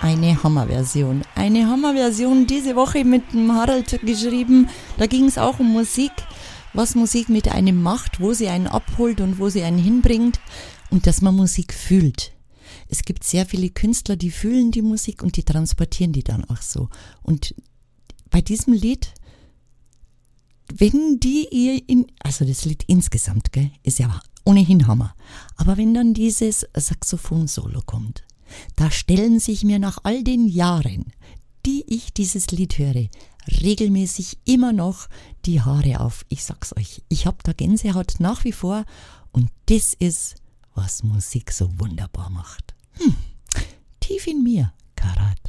eine Hammerversion. Eine Hammerversion diese Woche mit dem Harald geschrieben. Da ging es auch um Musik, was Musik mit einem macht, wo sie einen abholt und wo sie einen hinbringt und dass man Musik fühlt. Es gibt sehr viele Künstler, die fühlen die Musik und die transportieren die dann auch so. Und bei diesem Lied, wenn also das Lied insgesamt, gell, ist ja ohnehin Hammer. Aber wenn dann dieses Saxophon-Solo kommt, da stellen sich mir nach all den Jahren, die ich dieses Lied höre, regelmäßig immer noch die Haare auf. Ich sag's euch, ich hab da Gänsehaut nach wie vor und das ist, was Musik so wunderbar macht. Tief in mir, Karat.